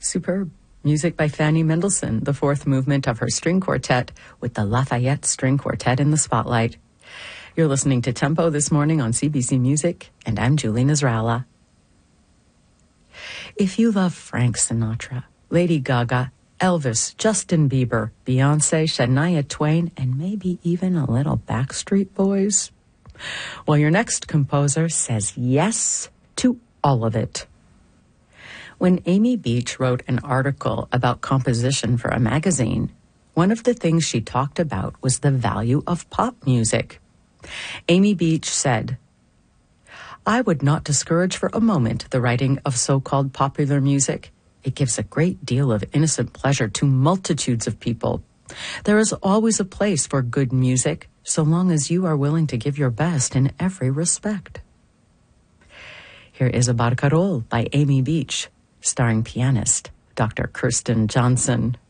Superb. Music by Fanny Mendelssohn, the fourth movement of her string quartet, with the Lafayette String Quartet in the spotlight. You're listening to Tempo this morning on CBC Music, and I'm Julie Nasrallah. If you love Frank Sinatra, Lady Gaga, Elvis, Justin Bieber, Beyonce, Shania Twain, and maybe even a little Backstreet Boys, well, your next composer says yes to all of it. When Amy Beach wrote an article about composition for a magazine, one of the things she talked about was the value of pop music. Amy Beach said, "I would not discourage for a moment the writing of so-called popular music. It gives a great deal of innocent pleasure to multitudes of people. There is always a place for good music, so long as you are willing to give your best in every respect." Here is a barcarolle by Amy Beach, starring pianist Dr. Kirsten Johnson.